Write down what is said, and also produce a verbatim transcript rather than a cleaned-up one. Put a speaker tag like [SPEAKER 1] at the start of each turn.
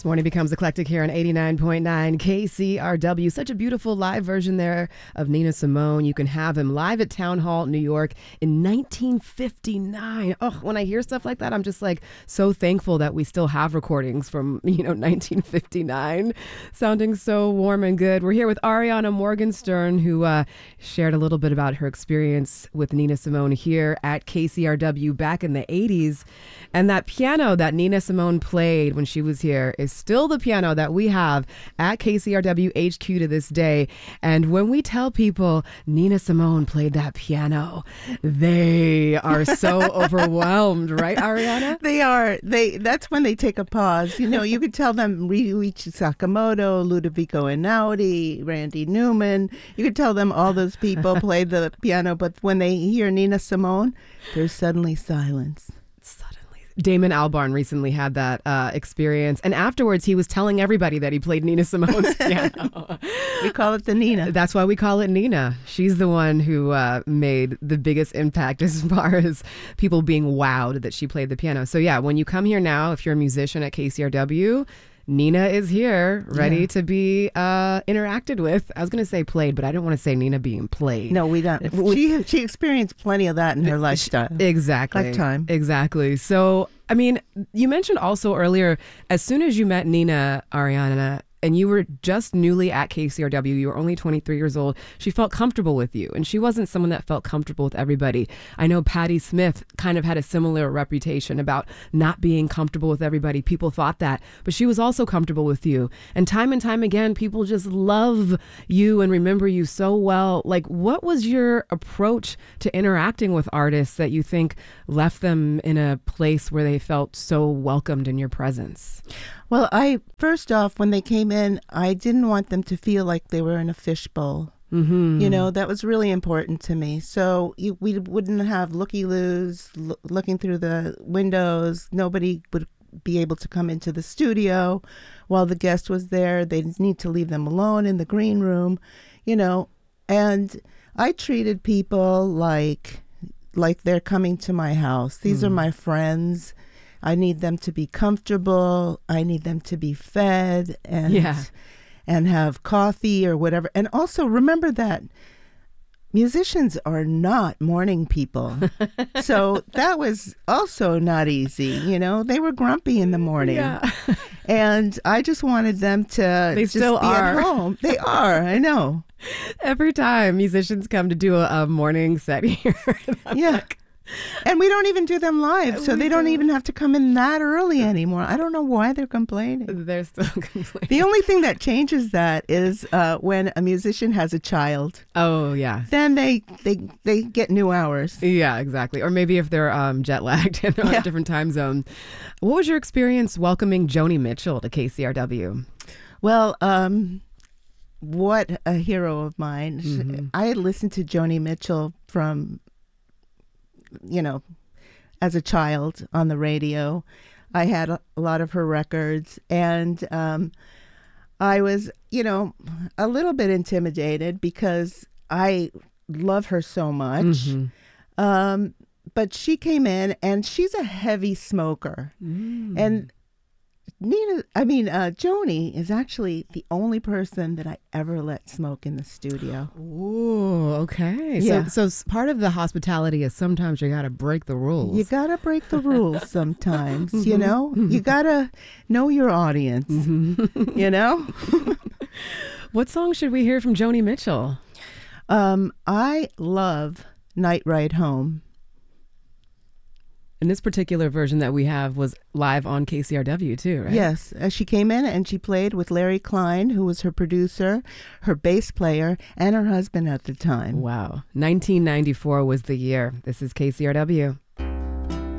[SPEAKER 1] Morning Becomes Eclectic here on eighty-nine point nine K C R W. Such a beautiful live version there of Nina Simone. You can have him live at Town Hall, New York in nineteen fifty-nine. Oh, when I hear stuff like that, I'm just like so thankful that we still have recordings from, you know, nineteen fifty-nine sounding so warm and good. We're here with Ariana Morgenstern, who uh, shared a little bit about her experience with Nina Simone here at K C R W back in the eighties. And that piano that Nina Simone played when she was here is still the piano that we have at K C R W H Q to this day. And when we tell people Nina Simone played that piano, they are so overwhelmed, right, Ariana?
[SPEAKER 2] They are. They. That's when they take a pause. You know, you could tell them Ryuichi Sakamoto, Ludovico Einaudi, Randy Newman. You could tell them all those people played the piano, but when they hear Nina Simone, there's suddenly silence.
[SPEAKER 1] Damon Albarn recently had that uh, experience. And afterwards, he was telling everybody that he played Nina Simone's piano.
[SPEAKER 2] We call it the Nina.
[SPEAKER 1] That's why we call it Nina. She's the one who uh, made the biggest impact as far as people being wowed that she played the piano. So yeah, when you come here now, if you're a musician at K C R W, Nina is here, ready yeah. to be uh, interacted with. I was going to say played, but I don't want to say Nina being played.
[SPEAKER 2] No, we don't. She she experienced plenty of that in her lifestyle.
[SPEAKER 1] Exactly.
[SPEAKER 2] Lifetime.
[SPEAKER 1] Exactly. So, I mean, you mentioned also earlier, as soon as you met Nina, Ariana, and you were just newly at K C R W, you were only twenty-three years old, she felt comfortable with you. And she wasn't someone that felt comfortable with everybody. I know Patti Smith kind of had a similar reputation about not being comfortable with everybody. People thought that, but she was also comfortable with you. And time and time again, people just love you and remember you so well. Like, what was your approach to interacting with artists that you think left them in a place where they felt so welcomed in your presence?
[SPEAKER 2] Well, I first off, when they came in, I didn't want them to feel like they were in a fishbowl.
[SPEAKER 1] Mm-hmm.
[SPEAKER 2] You know, that was really important to me. So you, we wouldn't have looky-loos l- looking through the windows. Nobody would be able to come into the studio while the guest was there. They'd need to leave them alone in the green room, you know. And I treated people like like they're coming to my house. These mm. are my friends. I need them to be comfortable. I need them to be fed and
[SPEAKER 1] yeah.
[SPEAKER 2] and have coffee or whatever. And also remember that musicians are not morning people. So that was also not easy. You know, they were grumpy in the morning.
[SPEAKER 1] Yeah.
[SPEAKER 2] And I just wanted them to
[SPEAKER 1] they
[SPEAKER 2] just
[SPEAKER 1] still
[SPEAKER 2] be
[SPEAKER 1] are.
[SPEAKER 2] at home. They are, I know.
[SPEAKER 1] Every time musicians come to do a, a morning set here.
[SPEAKER 2] Yeah.
[SPEAKER 1] Like,
[SPEAKER 2] and we don't even do them live, so
[SPEAKER 1] we
[SPEAKER 2] they don't
[SPEAKER 1] don't.
[SPEAKER 2] even have to come in that early anymore. I don't know why they're complaining.
[SPEAKER 1] They're still complaining.
[SPEAKER 2] The only thing that changes that is uh, when a musician has a child.
[SPEAKER 1] Oh, yeah.
[SPEAKER 2] Then they they, they get new hours.
[SPEAKER 1] Yeah, exactly. Or maybe if they're um, jet lagged and they're on
[SPEAKER 2] Yeah.
[SPEAKER 1] a different time zone. What was your experience welcoming Joni Mitchell to K C R W?
[SPEAKER 2] Well, um, what a hero of mine.
[SPEAKER 1] Mm-hmm.
[SPEAKER 2] I had listened to Joni Mitchell from, you know, as a child on the radio. I had a, a lot of her records, and um, I was, you know, a little bit intimidated because I love her so much.
[SPEAKER 1] Mm-hmm.
[SPEAKER 2] Um, but she came in, and she's a heavy smoker.
[SPEAKER 1] Mm.
[SPEAKER 2] And Nina, I mean, uh, Joni is actually the only person that I ever let smoke in the studio.
[SPEAKER 1] Ooh, okay.
[SPEAKER 2] Yeah.
[SPEAKER 1] So, so s- part of the hospitality is sometimes you got to break the rules.
[SPEAKER 2] You got to break the rules sometimes, you know? You got to know your audience,
[SPEAKER 1] Mm-hmm.
[SPEAKER 2] you know?
[SPEAKER 1] What song should we hear from Joni Mitchell?
[SPEAKER 2] Um, I love Night Ride Home.
[SPEAKER 1] And this particular version that we have was live on K C R W too, right?
[SPEAKER 2] Yes, uh, she came in and she played with Larry Klein, who was her producer, her bass player, and her husband at the time.
[SPEAKER 1] Wow. nineteen ninety-four was the year. This is K C R W.